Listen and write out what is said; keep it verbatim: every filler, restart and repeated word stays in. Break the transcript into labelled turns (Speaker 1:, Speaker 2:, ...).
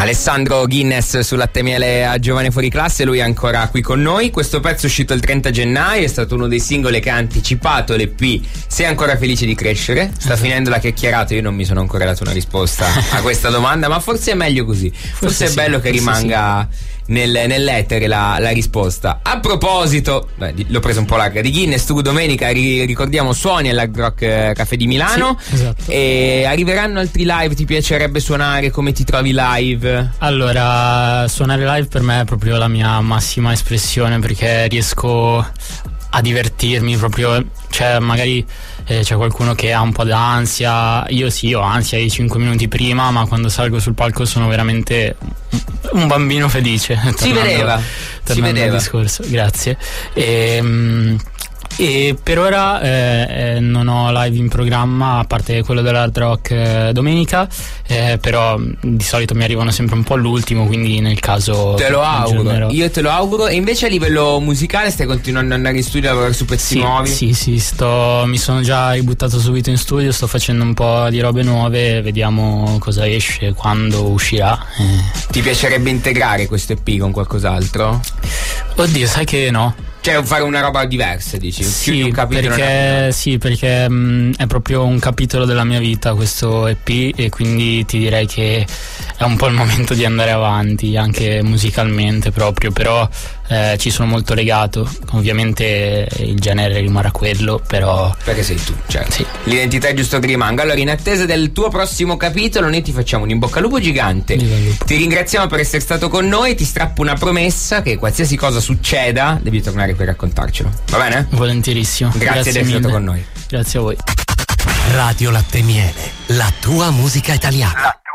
Speaker 1: Alessandro Guinness su Latte e Miele a Giovane Fuori Classe, lui è ancora qui con noi. Questo pezzo è uscito il trenta gennaio, è stato uno dei singoli che ha anticipato l'E P Sei ancora felice di crescere. Sta uh-huh. finendo la chiacchierata, io non mi sono ancora dato una risposta a questa domanda, ma forse è meglio così, forse, forse è sì, bello che rimanga sì. Nel, nell'etere la, la risposta. A proposito, beh, l'ho preso un po' larga, di Guinness, tu domenica ri, ricordiamo suoni all'Hard Rock Café di Milano,
Speaker 2: sì, esatto.
Speaker 1: E arriveranno altri live, ti piacerebbe suonare? Come ti trovi live?
Speaker 2: Allora, suonare live per me è proprio la mia massima espressione, perché riesco a divertirmi proprio, cioè magari eh, c'è qualcuno che ha un po' d'ansia, io sì ho ansia i cinque minuti prima, ma quando salgo sul palco sono veramente un bambino felice.
Speaker 1: Si vedeva, si vedeva.
Speaker 2: Al discorso, grazie. E, um, e per ora eh, eh, non ho live in programma, a parte quello dell'Hard Rock eh, domenica, eh, però di solito mi arrivano sempre un po' all'ultimo, quindi nel caso
Speaker 1: te lo auguro, io te lo auguro. E invece a livello musicale stai continuando ad andare in studio a lavorare su pezzi
Speaker 2: sì,
Speaker 1: nuovi?
Speaker 2: Sì, sì, sto, mi sono già ributtato subito in studio, sto facendo un po' di robe nuove, vediamo cosa esce, quando uscirà. eh.
Speaker 1: Ti piacerebbe integrare questo E P con qualcos'altro?
Speaker 2: Oddio, sai che no.
Speaker 1: Cioè fare una roba diversa, dici?
Speaker 2: Sì,
Speaker 1: un capitolo
Speaker 2: perché, sì, perché mh, è proprio un capitolo della mia vita questo E P, e quindi ti direi che è un po' il momento di andare avanti, anche musicalmente proprio, però eh, ci sono molto legato. Ovviamente il genere rimarrà quello, però
Speaker 1: perché sei tu, certo.
Speaker 2: Sì.
Speaker 1: L'identità è giusto che rimanga. Allora, in attesa del tuo prossimo capitolo, noi ti facciamo un in bocca al lupo gigante.
Speaker 2: Lupo.
Speaker 1: Ti ringraziamo per essere stato con noi, ti strappo una promessa che qualsiasi cosa succeda devi tornare per raccontarcelo, va bene?
Speaker 2: Volentierissimo.
Speaker 1: Grazie,
Speaker 2: Grazie
Speaker 1: di essere
Speaker 2: mille.
Speaker 1: stato con noi.
Speaker 2: Grazie a voi.
Speaker 3: Radio Latte e Miele, la tua musica italiana.